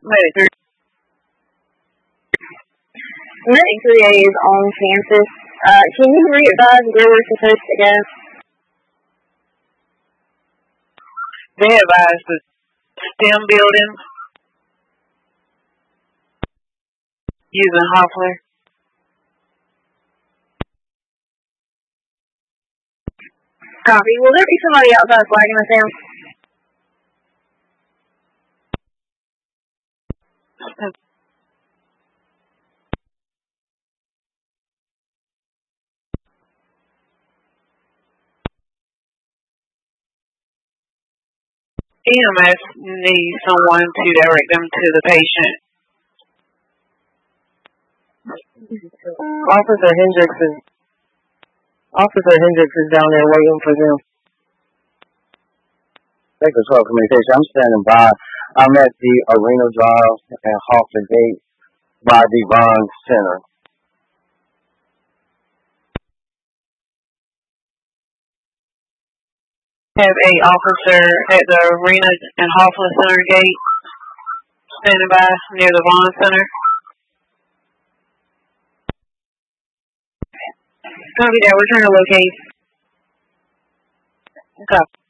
Medic 3. Medic 3A is on campus. Can you re-advise where we're supposed to go? They advised the STEM building using Hoffler. Copy. Will there be somebody outside flagging us down? EMS needs someone to direct them to the patient. Officer Hendricks is down there waiting for them. Thank you for communication. I'm standing by. I'm at the Arena Drive and Hoffman Gate by Devon Center. Have a officer at the Arena and Hoffman Center gate standing by near the Vaughn Center. Copy that. We're trying to locate. Copy.